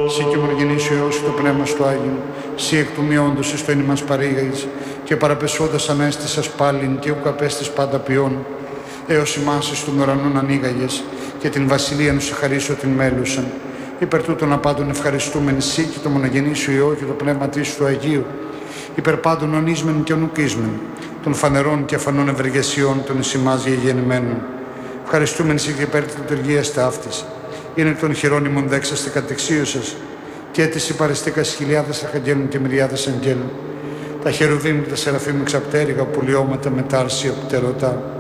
Συ και μονογενής ο Υιός το Πνεύμα στο Άγιον, Συ εκ του μειόντος εις το εν ημάς παρήγαγης, και παραπεσόντας ανέστησας πάλιν και ουκ απέστης πάντα ποιόν, έως ημάς εις των ουρανών ανοίγαγες, και την βασιλείαν σου χαρίσω την μέλουσαν. Υπερ τούτων απάντων ευχαριστούμεν Συ και το μονογενή σου Υιό και το Πνεύμα της του Αγίου, υπερ πάντων ονείσμεν και ονουκίσμεν, των φανερών και αφανών ευεργεσιών των εις ημάς γεγεννημένων. Ευχαριστούμεν Συ και υπέρ της λειτουργίας ταύτης, είναι των χειρόνιμων δέξαστε κατεξίωσας, και της υπαριστήκας χιλιάδες αρχαγγέλων και μυριάδες αγγέλων. Τα χερουβίμ και τα σεραφείμ εξαπτέρυγα, πουλιώματα με τάρσια πτερωτά.